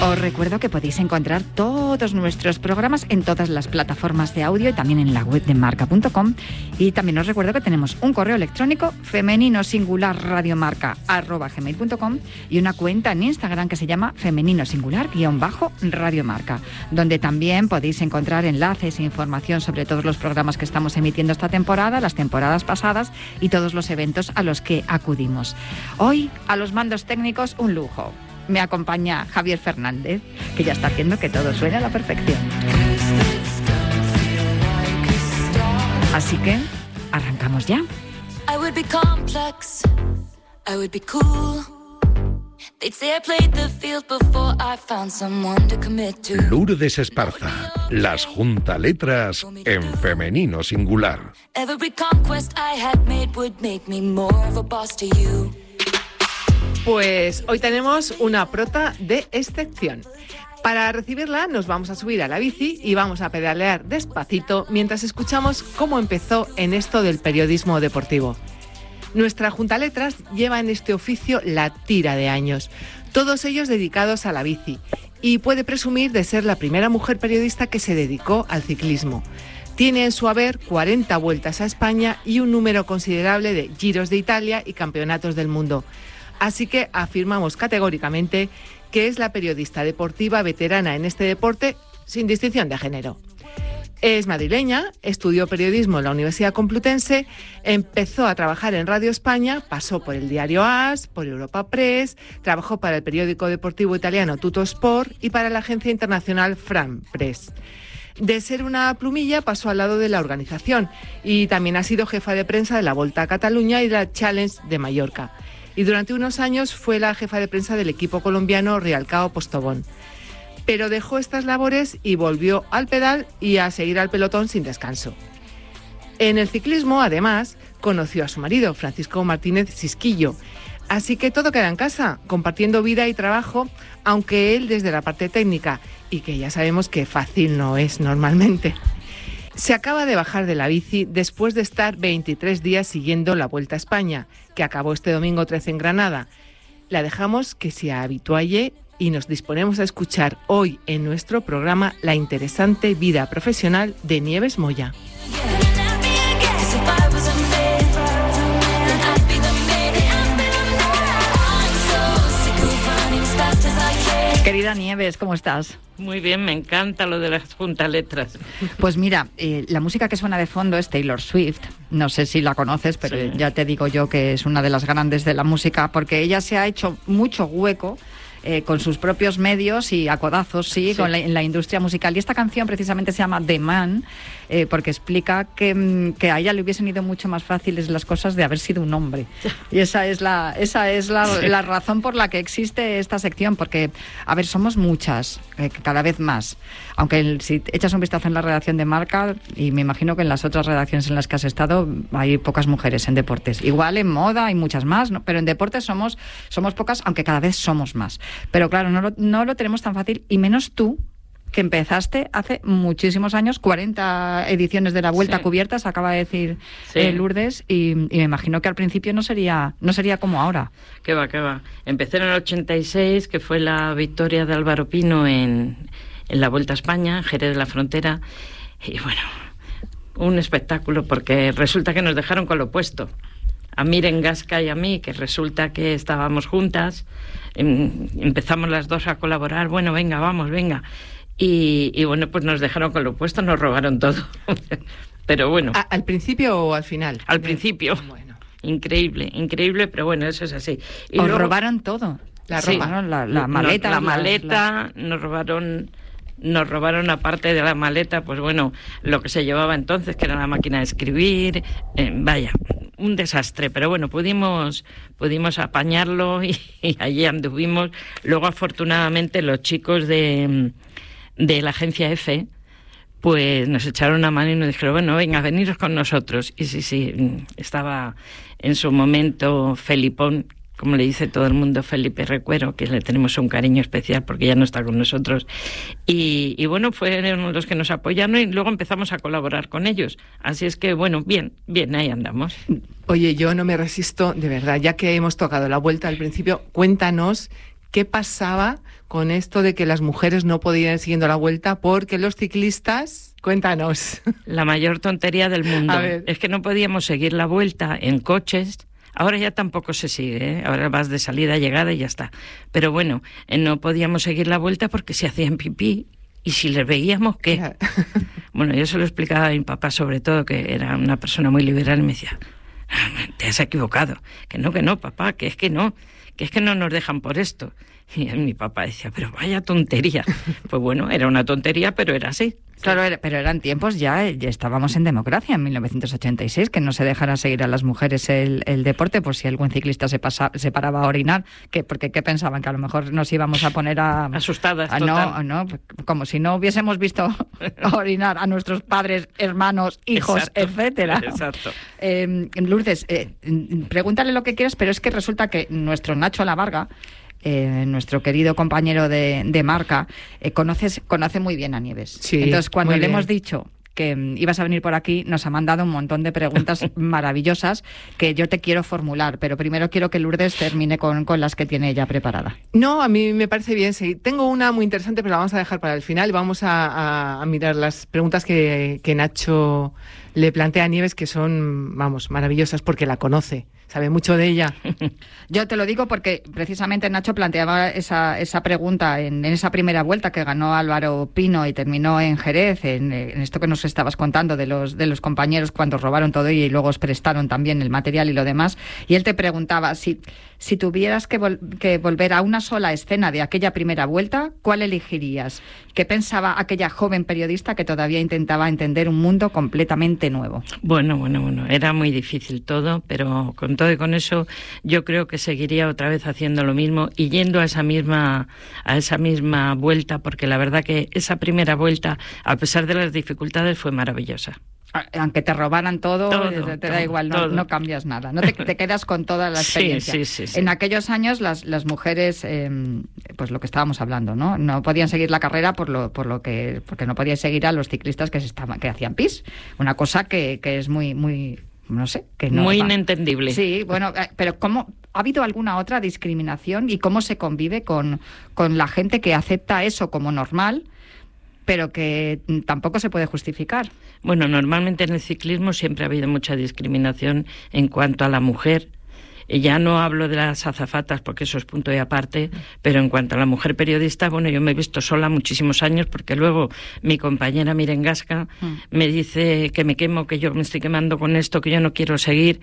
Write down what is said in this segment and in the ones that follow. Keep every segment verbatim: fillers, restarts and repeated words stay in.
Os recuerdo que podéis encontrar todos nuestros programas en todas las plataformas de audio y también en la web de marca punto com. Y también os recuerdo que tenemos un correo electrónico femenino singular radiomarca arroba gmail punto com y una cuenta en Instagram que se llama femenino singular guión bajo radiomarca, donde también podéis encontrar enlaces e información sobre todos los programas que estamos emitiendo esta temporada, las temporadas pasadas y todos los eventos a los que acudimos. Hoy, a los mandos técnicos, un lujo. Me acompaña Javier Fernández, que ya está haciendo que todo suene a la perfección. Así que, arrancamos ya. I would be complex, I would be cool. They'd say I played the field before I found someone to commit to. Lourdes Esparza, las juntaletras en femenino singular. Every conquest I had made would make me more of a boss to you. Pues hoy tenemos una prota de excepción. Para recibirla nos vamos a subir a la bici y vamos a pedalear despacito mientras escuchamos cómo empezó en esto del periodismo deportivo. Nuestra juntaletras lleva en este oficio la tira de años, todos ellos dedicados a la bici, y puede presumir de ser la primera mujer periodista que se dedicó al ciclismo. Tiene en su haber cuarenta vueltas a España y un número considerable de Giros de Italia y Campeonatos del Mundo. Así que afirmamos categóricamente que es la periodista deportiva veterana en este deporte sin distinción de género. Es madrileña, estudió periodismo en la Universidad Complutense, empezó a trabajar en Radio España, pasó por el diario AS, por Europa Press, trabajó para el periódico deportivo italiano Tuttosport y para la agencia internacional Fran Press. De ser una plumilla pasó al lado de la organización y también ha sido jefa de prensa de la Volta a Cataluña y de la Challenge de Mallorca. Y durante unos años fue la jefa de prensa del equipo colombiano Rialcao Postobón. Pero dejó estas labores y volvió al pedal y a seguir al pelotón sin descanso. En el ciclismo, además, conoció a su marido, Francisco Martínez Sisquillo. Así que todo queda en casa, compartiendo vida y trabajo, aunque él desde la parte técnica, y que ya sabemos que fácil no es normalmente. Se acaba de bajar de la bici después de estar veintitrés días siguiendo la Vuelta a España, que acabó este domingo trece en Granada. La dejamos que se habitualle y nos disponemos a escuchar hoy en nuestro programa la interesante vida profesional de Nieves Moya. Querida Nieves, ¿cómo estás? Muy bien, me encanta lo de las juntaletras. Pues mira, eh, la música que suena de fondo es Taylor Swift. No sé si la conoces, pero sí, ya te digo yo que es una de las grandes de la música, porque ella se ha hecho mucho hueco eh, con sus propios medios y a codazos, sí, sí. Con la, en la industria musical. Y esta canción precisamente se llama The Man, eh, porque explica que, que a ella le hubiesen ido mucho más fáciles las cosas de haber sido un hombre. Y esa es la esa es la, sí. la razón por la que existe esta sección, porque, a ver, somos muchas, eh, cada vez más. Aunque el, si echas un vistazo en la redacción de Marca, y me imagino que en las otras redacciones en las que has estado, hay pocas mujeres en deportes. Igual en moda hay muchas más, ¿no? Pero en deportes somos, somos pocas, aunque cada vez somos más. Pero claro, no lo, no lo tenemos tan fácil, y menos tú, que empezaste hace muchísimos años, cuarenta ediciones de la Vuelta sí. cubiertas, acaba de decir sí. eh, Lourdes, y, y me imagino que al principio no sería no sería como ahora. Qué va, qué va. Empecé en el ochenta y seis, que fue la victoria de Álvaro Pino en, en la Vuelta a España, en Jerez de la Frontera, y bueno, un espectáculo, porque resulta que nos dejaron con lo opuesto. A Miren Gasca y a mí, que resulta que estábamos juntas, em, empezamos las dos a colaborar, bueno, venga, vamos, venga. Y, y bueno, pues nos dejaron con lo opuesto, nos robaron todo. Pero bueno. ¿A, ¿Al principio o al final? Al principio. Bueno. Increíble, increíble, pero bueno, eso es así. Y Os luego, robaron todo. La sí, robaron la, la maleta. No, la maleta, la... nos robaron... Nos robaron, aparte de la maleta, pues bueno, lo que se llevaba entonces, que era la máquina de escribir, eh, vaya, un desastre, pero bueno, pudimos pudimos apañarlo y, y allí anduvimos. Luego, afortunadamente, los chicos de, de la agencia F, pues nos echaron una mano y nos dijeron, bueno, venga, veniros con nosotros. Y sí, sí, estaba en su momento Felipón, como le dice todo el mundo, Felipe Recuero, que le tenemos un cariño especial porque ya no está con nosotros. Y, y bueno, fueron los que nos apoyaron y luego empezamos a colaborar con ellos. Así es que, bueno, bien, bien, ahí andamos. Oye, yo no me resisto, de verdad, ya que hemos tocado la Vuelta al principio, cuéntanos ¿Qué pasaba con esto de que las mujeres no podían ir siguiendo la Vuelta porque los ciclistas... Cuéntanos. La mayor tontería del mundo. A ver. Es que no podíamos seguir la Vuelta en coches. Ahora ya tampoco se sigue, ¿eh? Ahora vas de salida a llegada y ya está. Pero bueno, eh, no podíamos seguir la Vuelta porque se hacían pipí. ¿Y si les veíamos qué? Bueno, yo se lo explicaba a mi papá, sobre todo, que era una persona muy liberal, y me decía, te has equivocado. Que no, que no, papá, que es que no, que es que no nos dejan por esto. Y mi papá decía, pero vaya tontería. Pues bueno, era una tontería, pero era así. Claro, pero eran tiempos ya, ya estábamos en democracia en mil novecientos ochenta y seis, que no se dejara seguir a las mujeres el, el deporte por si algún ciclista se, pasa, se paraba a orinar, que porque ¿qué pensaban? Que a lo mejor nos íbamos a poner a... Asustadas, a, total. No, no, como si no hubiésemos visto orinar a nuestros padres, hermanos, hijos, Exacto, etcétera. Exacto. Eh, Lourdes, eh, pregúntale lo que quieras, pero es que resulta que nuestro Nacho Lavarga, Eh, nuestro querido compañero de, de marca, eh, conoces, conoce muy bien a Nieves. Sí, entonces, cuando le bien. hemos dicho que um, ibas a venir por aquí, nos ha mandado un montón de preguntas maravillosas que yo te quiero formular, pero primero quiero que Lourdes termine con, con las que tiene ella preparada. No, a mí me parece bien. Sí. Tengo una muy interesante, pero la vamos a dejar para el final y vamos a, a, a mirar las preguntas que, que Nacho le plantea a Nieves, que son, vamos, maravillosas porque la conoce. Sabe mucho de ella. Yo te lo digo porque precisamente Nacho planteaba esa, esa pregunta en, en esa primera vuelta que ganó Álvaro Pino y terminó en Jerez, en, en esto que nos estabas contando de los, de los compañeros cuando robaron todo y luego os prestaron también el material y lo demás. Y él te preguntaba si, si tuvieras que, vol- que volver a una sola escena de aquella primera vuelta, ¿cuál elegirías? ¿Qué pensaba aquella joven periodista que todavía intentaba entender un mundo completamente nuevo? Bueno, bueno, bueno, era muy difícil todo, pero con todo y con eso yo creo que seguiría otra vez haciendo lo mismo y yendo a esa misma a esa misma vuelta, porque la verdad que esa primera vuelta, a pesar de las dificultades, fue maravillosa. Aunque te robaran todo, Todo, te todo, da igual, no, todo. no cambias nada, no te, te quedas con toda la experiencia. Sí, sí, sí, sí. En aquellos años las, las mujeres, eh, pues lo que estábamos hablando, ¿no? No podían seguir la carrera por lo, por lo que, porque no podían seguir a los ciclistas que se estaban, que hacían pis, una cosa que, que es muy, muy, no sé, que no Muy va. inentendible. Sí, bueno, eh, pero ¿cómo ha habido alguna otra discriminación y cómo se convive con, con la gente que acepta eso como normal, pero que tampoco se puede justificar? Bueno, normalmente en el ciclismo siempre ha habido mucha discriminación en cuanto a la mujer. Y ya no hablo de las azafatas porque eso es punto y aparte, pero en cuanto a la mujer periodista, bueno, yo me he visto sola muchísimos años porque luego mi compañera Miren Gasca mm. me dice que me quemo, que yo me estoy quemando con esto, que yo no quiero seguir,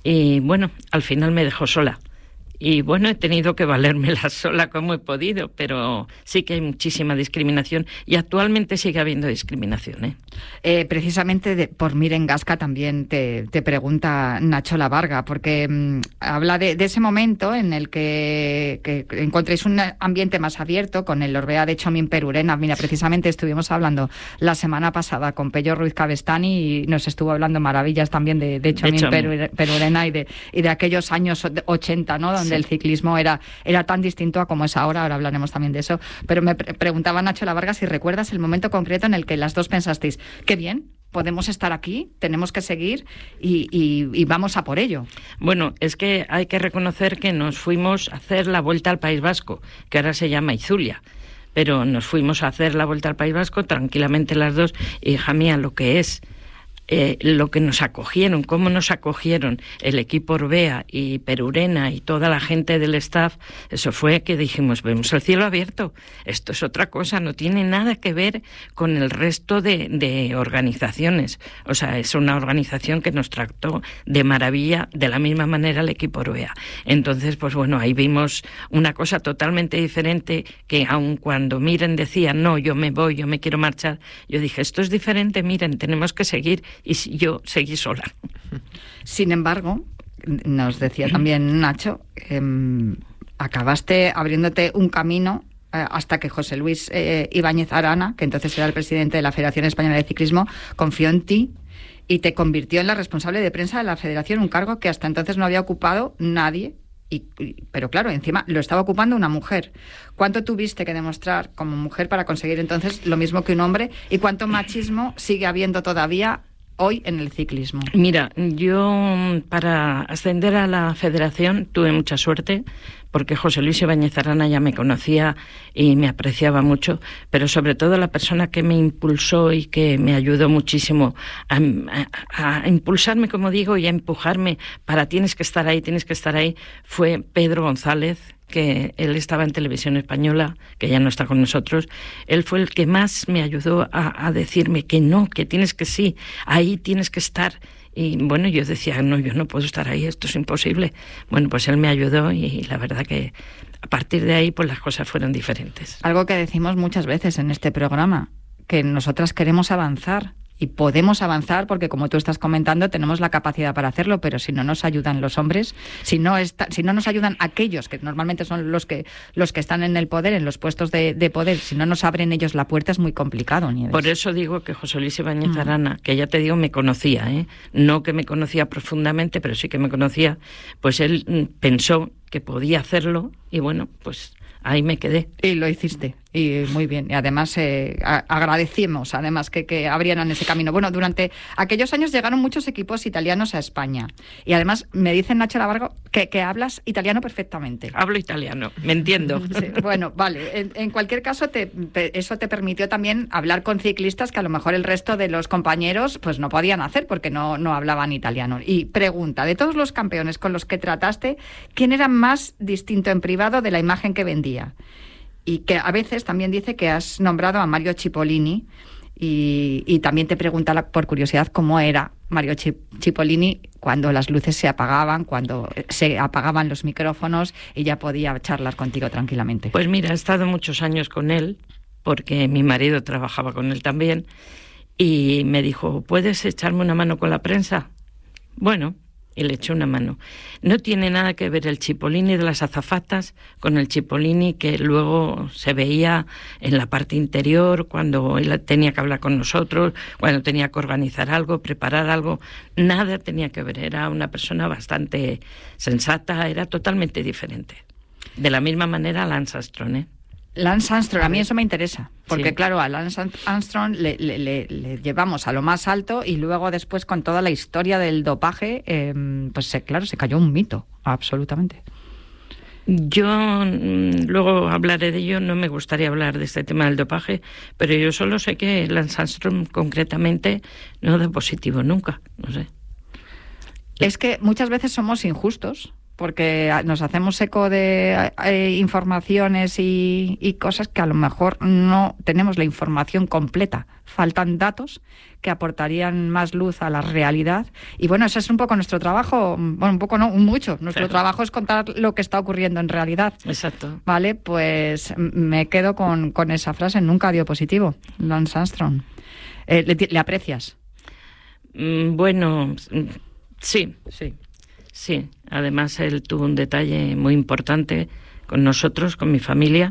y bueno, al final me dejó sola. Y bueno, he tenido que valérmela sola como he podido, pero sí que hay muchísima discriminación y actualmente sigue habiendo discriminación, ¿eh? Eh, precisamente de, por Miren Gasca también te, te pregunta Nacho Lavarga, porque mmm, habla de, de ese momento en el que, que encontréis un ambiente más abierto con el Orbea de Chomin Perurena. Mira, precisamente estuvimos hablando la semana pasada con Pello Ruiz Cabestani y nos estuvo hablando maravillas también de, de Chomin Perure, Perurena y de, y de aquellos años ochenta, ¿no? Donde sí. el ciclismo era, era tan distinto a como es ahora. Ahora hablaremos también de eso. Pero me pre- preguntaba Nacho Lavarga si recuerdas el momento concreto en el que las dos pensasteis, qué bien, podemos estar aquí, tenemos que seguir y, y, y vamos a por ello. Bueno, es que hay que reconocer que nos fuimos a hacer la Vuelta al País Vasco, que ahora se llama Izulia, pero nos fuimos a hacer la Vuelta al País Vasco tranquilamente las dos, y hija mía, lo que es Eh, lo que nos acogieron, cómo nos acogieron el equipo Orbea y Perurena y toda la gente del staff, eso fue que dijimos, vemos el cielo abierto, esto es otra cosa, no tiene nada que ver con el resto de, de organizaciones, o sea, es una organización que nos trató de maravilla, de la misma manera el equipo Orbea. Entonces, pues bueno, ahí vimos una cosa totalmente diferente, que aun cuando Miren decía, no, yo me voy, yo me quiero marchar, yo dije, esto es diferente, Miren, tenemos que seguir. Y yo seguí sola. Sin embargo, nos decía también Nacho, eh, acabaste abriéndote un camino eh, hasta que José Luis eh, Ibáñez Arana, que entonces era el presidente de la Federación Española de Ciclismo, confió en ti y te convirtió en la responsable de prensa de la Federación, un cargo que hasta entonces no había ocupado nadie. Y, y, pero claro, encima lo estaba ocupando una mujer. ¿Cuánto tuviste que demostrar como mujer para conseguir entonces lo mismo que un hombre? ¿Y cuánto machismo sigue habiendo todavía hoy en el ciclismo? Mira, yo para ascender a la federación tuve mucha suerte, porque José Luis Ibáñez Arana ya me conocía y me apreciaba mucho, pero sobre todo la persona que me impulsó y que me ayudó muchísimo a, a, a impulsarme, como digo, y a empujarme para tienes que estar ahí, tienes que estar ahí, fue Pedro González, que él estaba en Televisión Española, que ya no está con nosotros. Él fue el que más me ayudó a, a decirme que no, que tienes que sí, ahí tienes que estar. Y bueno, yo decía, no, yo no puedo estar ahí, esto es imposible. Bueno, pues él me ayudó y la verdad que a partir de ahí pues las cosas fueron diferentes. Algo que decimos muchas veces en este programa, que nosotras queremos avanzar. Y podemos avanzar porque, como tú estás comentando, tenemos la capacidad para hacerlo, pero si no nos ayudan los hombres, si no está, si no nos ayudan aquellos que normalmente son los que los que están en el poder, en los puestos de, de poder, si no nos abren ellos la puerta, es muy complicado, Nieves. Por eso digo que José Luis Ibáñez mm. Arana, que ya te digo, me conocía, ¿eh? No que me conocía profundamente, pero sí que me conocía, pues él pensó que podía hacerlo y bueno, pues ahí me quedé. Y lo hiciste. Y muy bien. Y además eh, a- agradecimos además que, que abrieran ese camino. Bueno, durante aquellos años llegaron muchos equipos italianos a España. Y además me dice Nacho Lavargo que, que hablas italiano perfectamente. Hablo italiano, me entiendo. Sí, bueno, vale. En, en cualquier caso, te, te, eso te permitió también hablar con ciclistas que a lo mejor el resto de los compañeros pues no podían hacer porque no, no hablaban italiano. Y pregunta, de todos los campeones con los que trataste, ¿quién era más distinto en privado de la imagen que vendía? Y que a veces también dice que has nombrado a Mario Cipollini y, y también te pregunta la, por curiosidad cómo era Mario Cipollini cuando las luces se apagaban, cuando se apagaban los micrófonos y ya podía charlar contigo tranquilamente. Pues mira, he estado muchos años con él porque mi marido trabajaba con él también y me dijo, ¿puedes echarme una mano con la prensa? Bueno, y le eché una mano. No tiene nada que ver el Cipollini de las azafatas con el Cipollini que luego se veía en la parte interior, cuando él tenía que hablar con nosotros, cuando tenía que organizar algo, preparar algo. Nada tenía que ver. Era una persona bastante sensata, era totalmente diferente. De la misma manera Lance Armstrong, ¿eh? Lance Armstrong, a mí eso me interesa, porque Sí. claro, a Lance Armstrong le, le, le, le llevamos a lo más alto y luego después con toda la historia del dopaje, eh, pues se, claro, se cayó un mito, absolutamente. Yo mm, luego hablaré de ello, no me gustaría hablar de este tema del dopaje, pero yo solo sé que Lance Armstrong concretamente no da positivo nunca, no sé. Es que muchas veces somos injustos, porque nos hacemos eco de eh, informaciones y, y cosas que a lo mejor no tenemos la información completa. Faltan datos que aportarían más luz a la realidad. Y bueno, ese es un poco nuestro trabajo, bueno, un poco no, mucho. Nuestro Claro. trabajo es contar lo que está ocurriendo en realidad. Exacto. Vale, pues me quedo con, con esa frase, nunca dio positivo, Lance Armstrong. Eh, ¿le, le aprecias? Mm, Bueno, mm, sí, Sí. sí. Además, él tuvo un detalle muy importante con nosotros, con mi familia,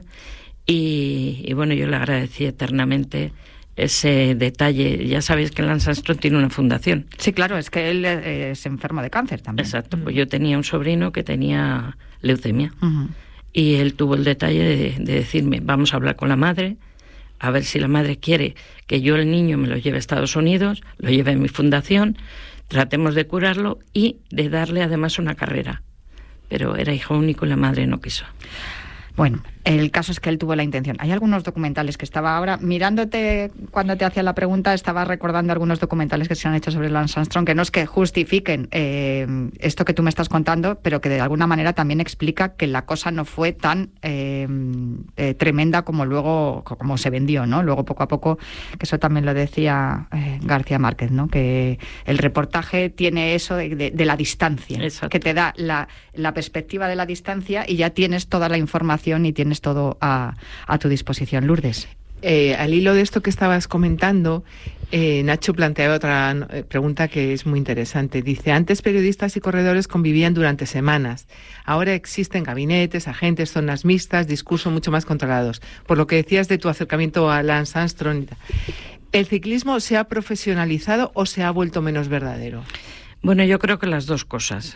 y, y bueno, yo le agradecí eternamente ese detalle. Ya sabéis que Lance Armstrong tiene una fundación. Sí, claro, es que él eh, es enfermo de cáncer también. Exacto, pues yo tenía un sobrino que tenía leucemia. Ujú. Y él tuvo el detalle de, de decirme, vamos a hablar con la madre, a ver si la madre quiere que yo el niño me lo lleve a Estados Unidos, lo lleve a mi fundación, tratemos de curarlo y de darle además una carrera. Pero era hijo único y la madre no quiso. Bueno, el caso es que él tuvo la intención. Hay algunos documentales que estaba ahora, mirándote cuando te hacía la pregunta, estaba recordando algunos documentales que se han hecho sobre Lance Armstrong, que no es que justifiquen eh, esto que tú me estás contando, pero que de alguna manera también explica que la cosa no fue tan eh, eh, tremenda como luego, como se vendió, ¿no? Luego poco a poco, que eso también lo decía eh, García Márquez, ¿no? Que el reportaje tiene eso de, de, de la distancia, Exacto. que te da la, la perspectiva de la distancia y ya tienes toda la información y tienes todo a, a tu disposición. Lourdes. Eh, al hilo de esto que estabas comentando, eh, Nacho planteaba otra eh, pregunta que es muy interesante. Dice, antes periodistas y corredores convivían durante semanas. Ahora existen gabinetes, agentes, zonas mixtas, discursos mucho más controlados. Por lo que decías de tu acercamiento a Lance Armstrong, ¿el ciclismo se ha profesionalizado o se ha vuelto menos verdadero? Bueno, yo creo que las dos cosas.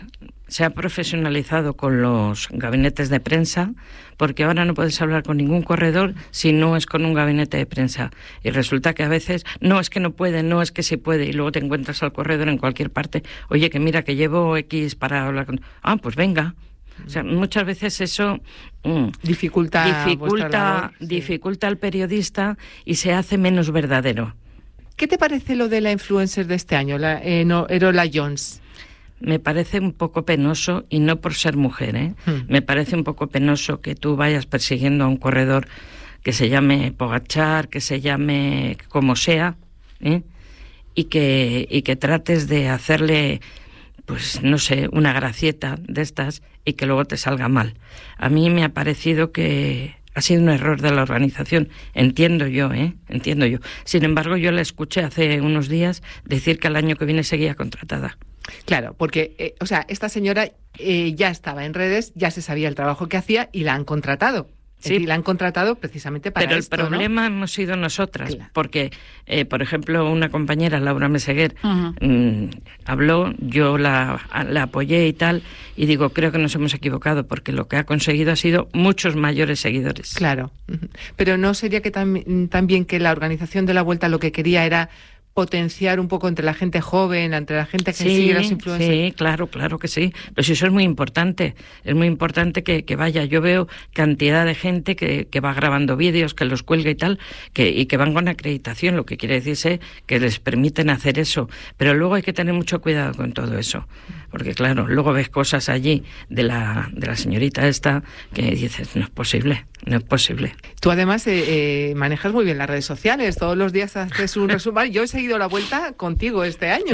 se ha profesionalizado con los gabinetes de prensa, porque ahora no puedes hablar con ningún corredor si no es con un gabinete de prensa. Y resulta que a veces, no es que no puede, no es que sí puede, y luego te encuentras al corredor en cualquier parte. Oye, que mira, que llevo X para hablar con... Ah, pues venga. O sea, muchas veces eso mm, dificulta, dificulta, labor, sí. dificulta al periodista y se hace menos verdadero. ¿Qué te parece lo de la influencer de este año, la eh, no, Erola Jones? Me parece un poco penoso, y no por ser mujer, ¿eh? Hmm. Me parece un poco penoso que tú vayas persiguiendo a un corredor que se llame Pogačar, que se llame como sea, ¿eh? y que y que trates de hacerle, pues no sé, una gracieta de estas y que luego te salga mal. A mí me ha parecido que ha sido un error de la organización, entiendo yo, ¿eh? Entiendo yo. Sin embargo, yo la escuché hace unos días decir que el año que viene seguía contratada. Claro, porque, eh, o sea, esta señora eh, ya estaba en redes, ya se sabía el trabajo que hacía y la han contratado. Sí, y la han contratado precisamente para pero esto, el problema, ¿no?, hemos sido nosotras, claro. Porque, eh, por ejemplo, una compañera, Laura Meseguer, uh-huh. mmm, habló, yo la, la apoyé y tal, y digo, creo que nos hemos equivocado, porque lo que ha conseguido ha sido muchos mayores seguidores. Claro, uh-huh. Pero ¿no sería que tam- también que la organización de la Vuelta lo que quería era potenciar un poco entre la gente joven, entre la gente que sí, sigue las influencers? Sí, claro, claro que sí. Pero si eso es muy importante, es muy importante que, que vaya. Yo veo cantidad de gente que, que va grabando vídeos, que los cuelga y tal, que, y que van con acreditación, lo que quiere decirse que les permiten hacer eso. Pero luego hay que tener mucho cuidado con todo eso, porque claro, luego ves cosas allí de la, de la señorita esta que dices, no es posible. No es posible. Tú además eh, eh, manejas muy bien las redes sociales, todos los días haces un resumen. Yo he seguido la Vuelta contigo este año.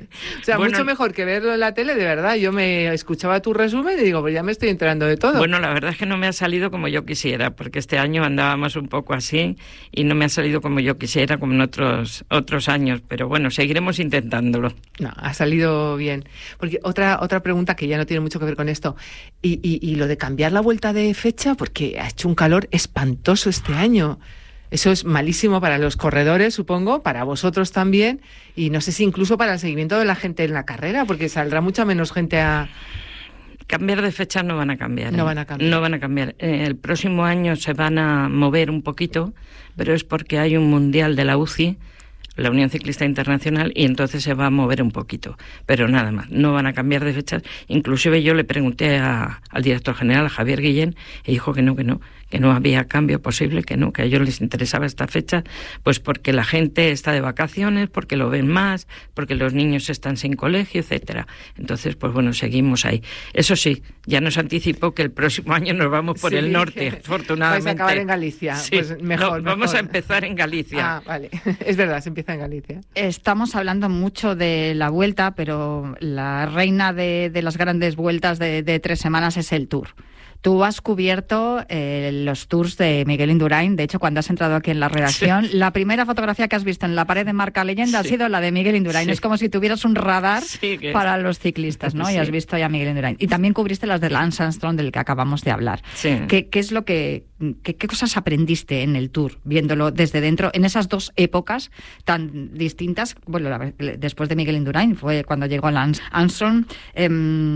O sea, bueno, mucho mejor que verlo en la tele, de verdad. Yo me escuchaba tu resumen y digo, pues ya me estoy enterando de todo. Bueno, la verdad es que no me ha salido como yo quisiera, porque este año andábamos un poco así y no me ha salido como yo quisiera, como en otros, otros años. Pero bueno, seguiremos intentándolo. No, ha salido bien. Porque otra, otra pregunta que ya no tiene mucho que ver con esto. Y, y, y lo de cambiar la Vuelta de fecha, porque ha hecho un calor espantoso este año. Eso es malísimo para los corredores, supongo, para vosotros también, y no sé si incluso para el seguimiento de la gente en la carrera, porque saldrá mucha menos gente a... Cambiar de fecha no van a cambiar. ¿eh? No van a cambiar. No van a cambiar. Eh, el próximo año se van a mover un poquito, pero es porque hay un mundial de la U C I, la Unión Ciclista Internacional, y entonces se va a mover un poquito, pero nada más, no van a cambiar de fechas. Inclusive yo le pregunté a, al director general, a Javier Guillén, y dijo que no, que no, que no había cambio posible, que no, que a ellos les interesaba esta fecha, pues porque la gente está de vacaciones, porque lo ven más, porque los niños están sin colegio, etcétera. Entonces, pues bueno, seguimos ahí. Eso sí, ya nos anticipó que el próximo año nos vamos por sí, el norte, afortunadamente. Vais a acabar en Galicia, sí, pues mejor, no, vamos mejor. a empezar en Galicia. Ah, vale, es verdad, se empieza en Galicia. Estamos hablando mucho de la Vuelta, pero la reina de, de las grandes vueltas de, de tres semanas es el Tour. Tú has cubierto eh, los tours de Miguel Indurain. De hecho, cuando has entrado aquí en la redacción, sí. La primera fotografía que has visto en la pared de Marca Leyenda sí. ha sido la de Miguel Indurain. Sí. Es como si tuvieras un radar sí, que... para los ciclistas, ¿no? Sí. Y has visto ya a Miguel Indurain. Y también cubriste las de Lance Armstrong, del que acabamos de hablar. Sí. ¿Qué, qué es lo que, qué, qué cosas aprendiste en el Tour, viéndolo desde dentro, en esas dos épocas tan distintas? Bueno, la, después de Miguel Indurain fue cuando llegó Lance Armstrong. Eh,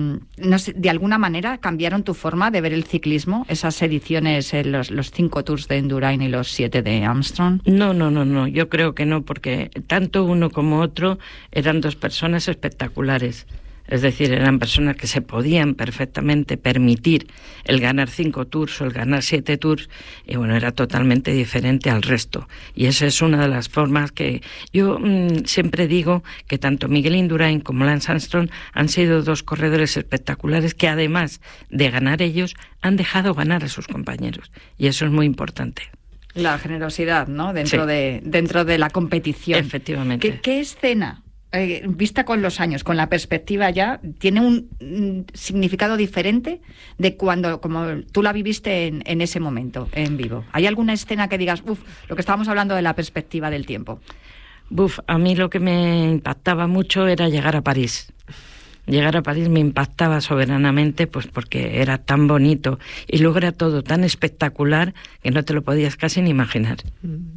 no sé, de alguna manera cambiaron tu forma de ver el ciclismo, esas ediciones, eh, los, los cinco tours de Indurain y los siete de Armstrong. No, no, no, no, yo creo que no, porque tanto uno como otro eran dos personas espectaculares. Es decir, eran personas que se podían perfectamente permitir el ganar cinco tours o el ganar siete tours, y bueno, era totalmente diferente al resto. Y esa es una de las formas que yo mmm, siempre digo que tanto Miguel Indurain como Lance Armstrong han sido dos corredores espectaculares que, además de ganar ellos, han dejado ganar a sus compañeros. Y eso es muy importante. La generosidad, ¿no? Dentro, sí. de, dentro de la competición. Efectivamente. ¿Qué, qué escena? Eh, vista con los años, con la perspectiva ya, ¿tiene un, un significado diferente de cuando, como tú la viviste en, en ese momento, en vivo? ¿Hay alguna escena que digas, uff, lo que estábamos hablando de la perspectiva del tiempo? Buf, a mí lo que me impactaba mucho era llegar a París. Llegar a París me impactaba soberanamente, pues porque era tan bonito y luego era todo tan espectacular que no te lo podías casi ni imaginar.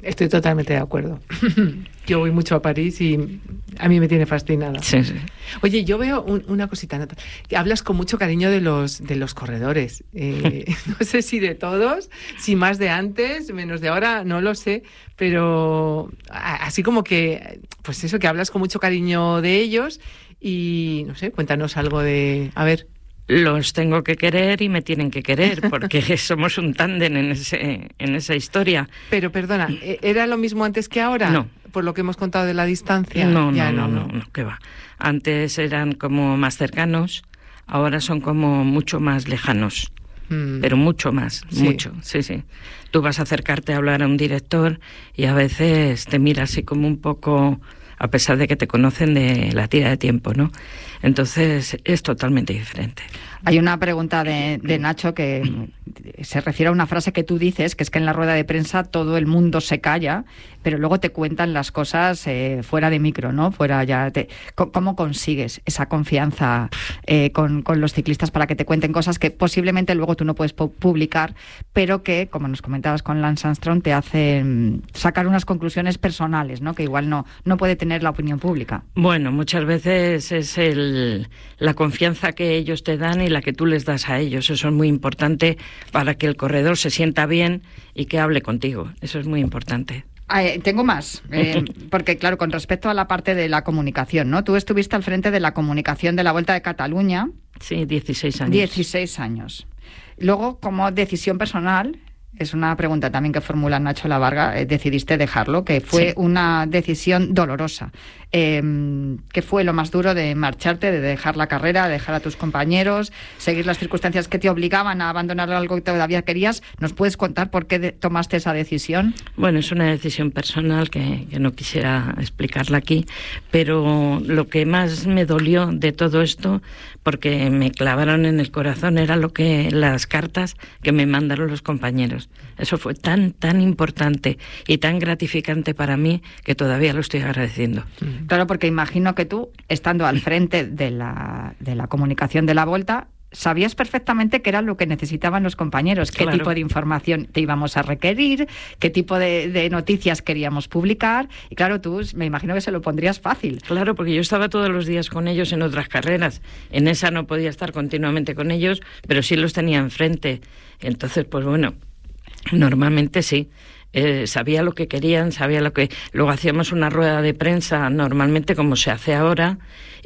Estoy totalmente de acuerdo. Yo voy mucho a París y a mí me tiene fascinada. Sí, sí. Oye, yo veo un, una cosita, Nata, que hablas con mucho cariño de los de los corredores. Eh, no sé si de todos, si más de antes, menos de ahora, no lo sé, pero así como que, pues eso, que hablas con mucho cariño de ellos y, no sé, cuéntanos algo de... A ver... Los tengo que querer y me tienen que querer, porque somos un tándem en ese, en esa historia. Pero perdona, ¿era lo mismo antes que ahora? No. Por lo que hemos contado de la distancia. No, ya, no, no, no, no, no, qué va. Antes eran como más cercanos, ahora son como mucho más lejanos. Mm. Pero mucho más, sí. mucho, sí, sí. Tú vas a acercarte a hablar a un director y a veces te mira así como un poco... a pesar de que te conocen de la tira de tiempo, ¿no? Entonces es totalmente diferente. Hay una pregunta de, de Nacho que se refiere a una frase que tú dices, que es que en la rueda de prensa todo el mundo se calla, pero luego te cuentan las cosas eh, fuera de micro, ¿no? Fuera ya. Te, ¿Cómo consigues esa confianza eh, con, con los ciclistas para que te cuenten cosas que posiblemente luego tú no puedes publicar, pero que, como nos comentabas con Lance Armstrong, te hacen sacar unas conclusiones personales, ¿no? Que igual no, no puede tener la opinión pública? Bueno, muchas veces es el, la confianza que ellos te dan y la que tú les das a ellos. Eso es muy importante para que el corredor se sienta bien y que hable contigo. Eso es muy importante. Eh, tengo más, eh, porque claro, con respecto a la parte de la comunicación, ¿no? Tú estuviste al frente de la comunicación de la Vuelta de Cataluña. Sí, dieciséis años. dieciséis años. Luego, como decisión personal... Es una pregunta también que formula Nacho Lavarga, eh, decidiste dejarlo, que fue sí. una decisión dolorosa. Eh, ¿Qué fue lo más duro de marcharte, de dejar la carrera, de dejar a tus compañeros, seguir las circunstancias que te obligaban a abandonar algo que todavía querías? ¿Nos puedes contar por qué de- tomaste esa decisión? Bueno, es una decisión personal que, que no quisiera explicarla aquí, pero lo que más me dolió de todo esto, porque me clavaron en el corazón, era lo que las cartas que me mandaron los compañeros. Eso fue tan, tan importante y tan gratificante para mí que todavía lo estoy agradeciendo. Claro, porque imagino que tú, estando al frente de la, de la comunicación de la Volta, sabías perfectamente qué era lo que necesitaban los compañeros, qué Claro. tipo de información te íbamos a requerir, qué tipo de, de noticias queríamos publicar. Y claro, tú me imagino que se lo pondrías fácil. Claro, porque yo estaba todos los días con ellos en otras carreras. En esa no podía estar continuamente con ellos, pero sí los tenía enfrente. Entonces, pues bueno... Normalmente sí, eh, sabía lo que querían, sabía lo que... Luego hacíamos una rueda de prensa normalmente como se hace ahora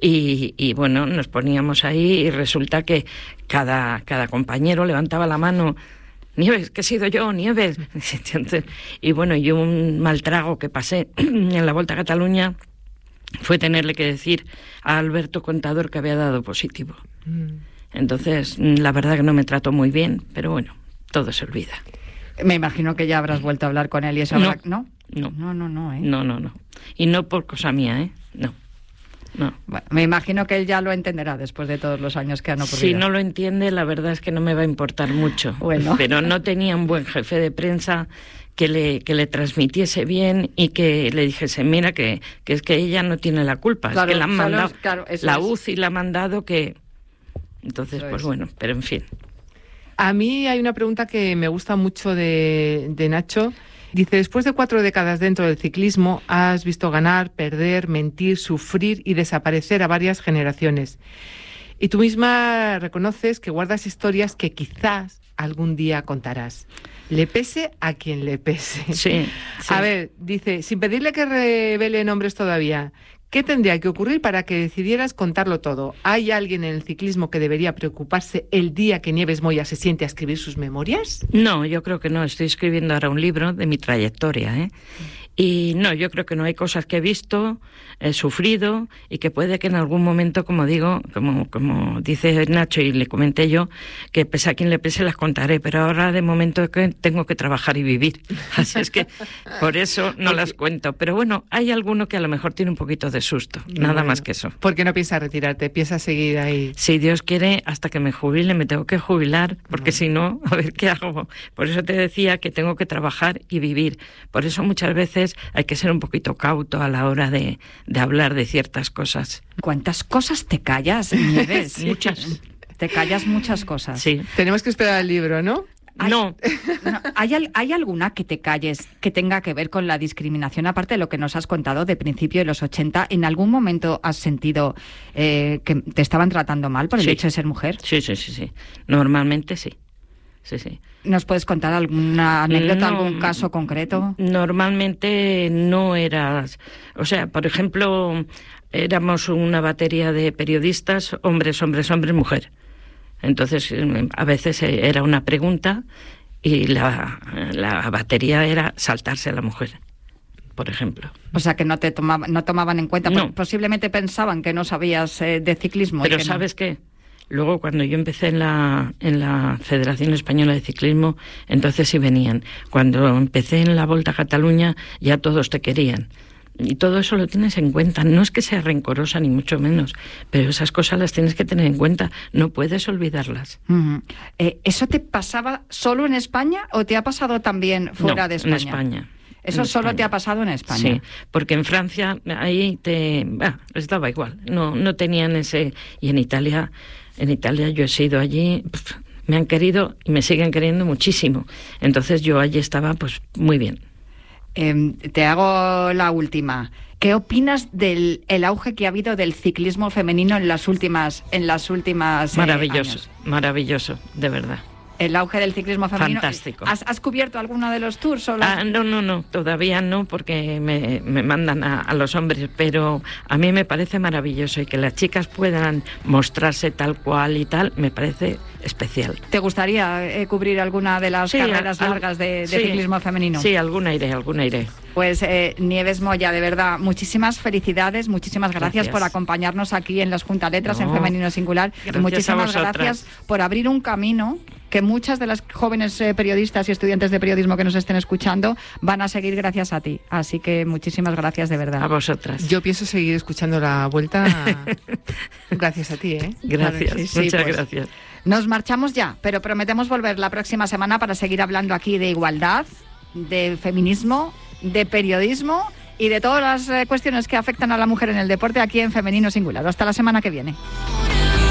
y, y bueno, nos poníamos ahí y resulta que cada, cada compañero levantaba la mano. Nieves, que he sido yo, Nieves. Entonces, y bueno, yo un mal trago que pasé en la Volta a Cataluña fue tenerle que decir a Alberto Contador que había dado positivo. Entonces, la verdad que no me trató muy bien, pero bueno, todo se olvida. Me imagino que ya habrás vuelto a hablar con él y eso No, habrá... ¿No? No, no, no, no, ¿eh? No, no, no. Y no por cosa mía, ¿eh? No, no. Bueno, me imagino que él ya lo entenderá después de todos los años que han ocurrido. Si no lo entiende, la verdad es que no me va a importar mucho. Bueno. Pero no tenía un buen jefe de prensa que le, que le transmitiese bien y que le dijese, mira, que, que es que ella no tiene la culpa, Claro, es que la han solo- mandado, claro, eso la es. U C I la ha mandado que... Entonces, Eso pues es. bueno, pero en fin. A mí hay una pregunta que me gusta mucho de, de Nacho. Dice, después de cuatro décadas dentro del ciclismo, has visto ganar, perder, mentir, sufrir y desaparecer a varias generaciones. Y tú misma reconoces que guardas historias que quizás algún día contarás. Le pese a quien le pese. Sí, sí. A ver, dice, sin pedirle que revele nombres todavía, ¿qué tendría que ocurrir para que decidieras contarlo todo? ¿Hay alguien en el ciclismo que debería preocuparse el día que Nieves Moya se siente a escribir sus memorias? No, yo creo que no. Estoy escribiendo ahora un libro de mi trayectoria, ¿eh? Y no, yo creo que no hay cosas que he visto, he sufrido y que puede que en algún momento, como digo, como, como dice Nacho y le comenté yo, que pese a quien le pese las contaré, pero ahora de momento que tengo que trabajar y vivir. Así es que por eso no las cuento. Pero bueno, hay alguno que a lo mejor tiene un poquito de susto, nada Bueno, más que eso. ¿Por qué no piensas retirarte? ¿Piensas seguir ahí? Si Dios quiere, hasta que me jubile me tengo que jubilar, porque si no, a ver qué hago. Por eso te decía que tengo que trabajar y vivir. Por eso muchas veces hay que ser un poquito cauto a la hora de, de hablar de ciertas cosas. ¿Cuántas cosas te callas, Nieves? Muchas. Te callas muchas cosas. Sí. Tenemos que esperar al libro, ¿no? ¿Hay, no. no ¿hay, al- ¿Hay alguna que te calles que tenga que ver con la discriminación, aparte de lo que nos has contado de principio de los ochenta? ¿En algún momento has sentido eh, que te estaban tratando mal por el Sí. hecho de ser mujer? Sí, sí, sí, sí. Normalmente sí. Sí, sí. ¿Nos puedes contar alguna anécdota, No, algún caso concreto? Normalmente no eras... O sea, por ejemplo, éramos una batería de periodistas, hombres, hombres, hombres, mujer. Entonces, eh, a veces eh, era una pregunta y la, la batería era saltarse a la mujer, por ejemplo. O sea, que no te tomaba, no tomaban en cuenta, No. posiblemente pensaban que no sabías eh, de ciclismo. y Pero que no. ¿sabes qué? Luego, cuando yo empecé en la, en la Federación Española de Ciclismo, entonces sí venían. Cuando empecé en la Volta a Cataluña, ya todos te querían. Y todo eso lo tienes en cuenta. No es que sea rencorosa, ni mucho menos, pero esas cosas las tienes que tener en cuenta. No puedes olvidarlas. Ujú. Eh, ¿Eso te pasaba solo en España o te ha pasado también fuera No, de España? en España. Eso En solo España. te ha pasado en España. Sí, porque en Francia ahí te bah, les daba igual, no no tenían ese, y en Italia, en Italia yo he sido allí, pf, me han querido y me siguen queriendo muchísimo. Entonces yo allí estaba pues muy bien. Eh, te hago la última. ¿Qué opinas del el auge que ha habido del ciclismo femenino en las últimas en las últimas eh, Maravilloso, años? maravilloso, de verdad. El auge del ciclismo femenino. Fantástico. ¿Has, has cubierto alguno de los tours? O las- Ah, no, no, no, todavía no, porque me, me mandan a, a los hombres, pero a mí me parece maravilloso y que las chicas puedan mostrarse tal cual y tal, me parece especial. ¿Te gustaría eh, cubrir alguna de las Sí, carreras al- largas de, de sí, ciclismo femenino? Sí, alguna iré, alguna iré. Pues eh, Nieves Moya, de verdad, muchísimas felicidades, muchísimas gracias, Gracias. por acompañarnos aquí en las Junta Letras, en No, Femenino Singular. Y gracias muchísimas a vosotras. gracias por abrir un camino que muchas de las jóvenes eh, periodistas y estudiantes de periodismo que nos estén escuchando van a seguir gracias a ti. Así que muchísimas gracias de verdad. A vosotras. Yo pienso seguir escuchando la vuelta gracias a ti, ¿eh? Gracias, Sí, sí, muchas pues. gracias. Nos marchamos ya, pero prometemos volver la próxima semana para seguir hablando aquí de igualdad, de feminismo, de periodismo y de todas las eh, cuestiones que afectan a la mujer en el deporte aquí en Femenino Singular. Hasta la semana que viene.